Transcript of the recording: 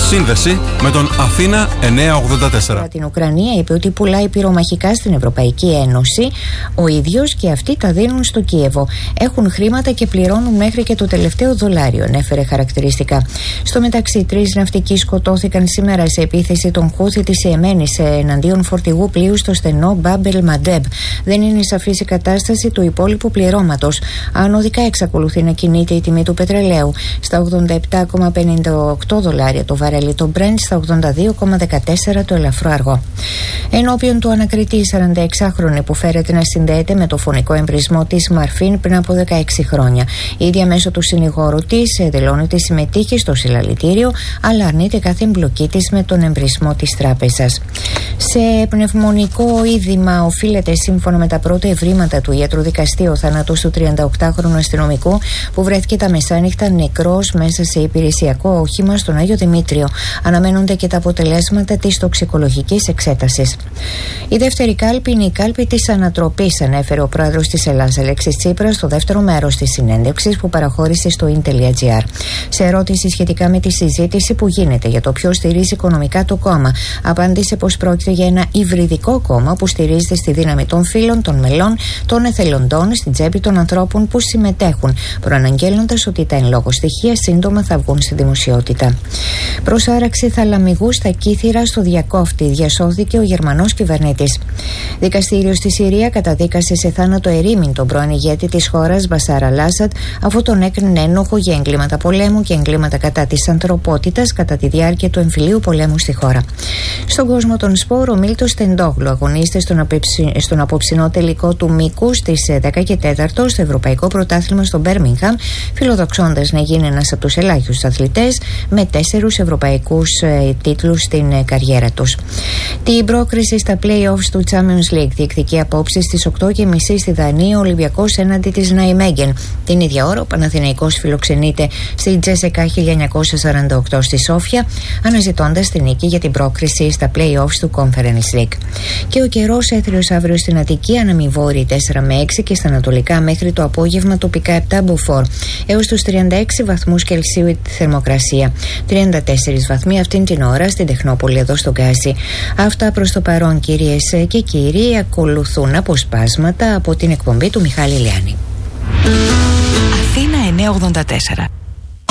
Σύνδεση με τον Αθήνα 984. Την Ουκρανία είπε ότι πουλάει πυρομαχικά στην Ευρωπαϊκή Ένωση. Ο ίδιος και αυτοί τα δίνουν στο Κίεβο. Έχουν χρήματα και πληρώνουν μέχρι και το τελευταίο δολάριο, ανέφερε χαρακτηριστικά. Στο μεταξύ, 3 ναυτικοί σκοτώθηκαν σήμερα σε επίθεση των Χούθη της Ιεμένης εναντίον φορτηγού πλοίου στο στενό Μπάμπελ Μαντέμπ. Δεν είναι σαφής η κατάσταση του υπόλοιπου πληρώματος. Ανωδικά εξακολουθεί να κινείται η τιμή του πετρελαίου στα $87,58 το βαρέλι, το Brent στα $82,14 το ελαφρό αργό. Ενώπιον του ανακριτή 46χρονη που φέρεται να συνδέεται με το φωνικό εμπρισμό της Μαρφίν πριν από 16 χρόνια. Η ίδια μέσω του συνηγόρου της δηλώνει ότι συμμετείχε στο συλλαλητήριο, αλλά αρνείται κάθε εμπλοκή της με τον εμπρισμό της τράπεζας. Σε πνευμονικό είδημα οφείλεται, σύμφωνα με τα πρώτα ευρήματα του ιατροδικαστή, ο θάνατος του 38χρονου αστυνομικού που βρέθηκε τα μεσάνυχτα νεκρός μέσα σε υπηρεσιακό όχημα στον Άγιο Δημήτριο. Αναμένονται και τα αποτελέσματα της τοξικολογικής εξέτασης. Η δεύτερη κάλπη είναι η κάλπη της ανατροπής, ανέφερε ο πρόεδρος της Ελλάδας Αλέξης Τσίπρας στο δεύτερο μέρος της συνέντευξης που παραχώρησε στο in.gr. Σε ερώτηση σχετικά με τη συζήτηση που γίνεται για το ποιος στηρίζει οικονομικά το κόμμα, απάντησε πως πρόκειται για ένα υβριδικό κόμμα που στηρίζεται στη δύναμη των φίλων, των μελών, των εθελοντών, στην τσέπη των ανθρώπων που συμμετέχουν, προαναγγέλλοντας ότι τα εν λόγω στοιχεία σύντομα θα βγουν στη δημοσιότητα. Προσάραξη θαλαμιγού στα Κύθυρα στο Διακόφτη, διασώθηκε ο Γερμανός κυβερνήτης. Δικαστήριο στη Συρία καταδίκασε σε θάνατο ερήμην τον πρώην ηγέτη της χώρας Μπασάρ Αλ-Άσαντ, αφού τον έκρινε ένοχο για εγκλήματα πολέμου και εγκλήματα κατά της ανθρωπότητας κατά τη διάρκεια του εμφυλίου πολέμου στη χώρα. Στον κόσμο των σπόρ, ο Μίλτος Τεντόγλου αγωνίζεται στον απόψινό τελικό του μήκου στις 10 και 4 στο Ευρωπαϊκό Πρωτάθλημα στο Μπέρμιγχαμ, φιλοδοξώντας να γίνει ένας από τους ελάχιστους αθλητές με 4 ευρωπαϊκούς τίτλους στην καριέρα τους. Την πρόκριση στα play-offs του Champions League διεκδικεί απόψε στις 8:30 στη Δανία ο Ολυμπιακός έναντι της Ναϊμέγεν. Την ίδια ώρα ο Παναθηναϊκός φιλοξενείται στη Τζέσεκα 1948 στη Σόφια, αναζητώντας την νίκη για την πρόκριση στα play-offs του Conference League. Και ο καιρός έθριος αύριο στην Αττική, αναμειβόρει 4 με 6 και στα ανατολικά μέχρι το απόγευμα τοπικά 7 μποφόρ. Έως τους 36 βαθμούς Κελσίου η θερμοκρασία. 34 βαθμοί αυτήν την ώρα στην Τεχνόπολη εδώ στο Γκάζι. Αυτά προς το παρόν, κυρίες και κύριοι. Ακολουθούν αποσπάσματα από την εκπομπή του Μιχάλη Λιάννη. Αθήνα 984.